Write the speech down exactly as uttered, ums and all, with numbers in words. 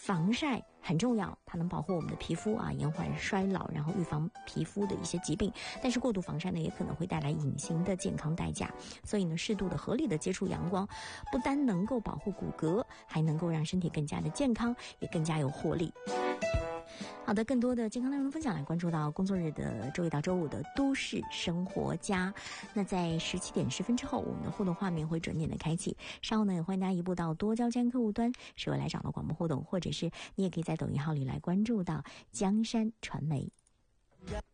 防晒很重要，它能保护我们的皮肤啊，延缓衰老，然后预防皮肤的一些疾病。但是过度防晒呢，也可能会带来隐形的健康代价。所以呢，适度的、合理的接触阳光，不单能够保护骨骼，还能够让身体更加的健康，也更加有活力。好的，更多的健康内容分享来关注到工作日的周一到周五的都市生活家。那在十七点十分之后，我们的互动画面会准点的开启。稍后呢，也欢迎大家移步到多交江客户端，是为来找到广播互动，或者是你也可以在抖音号里来关注到江山传媒。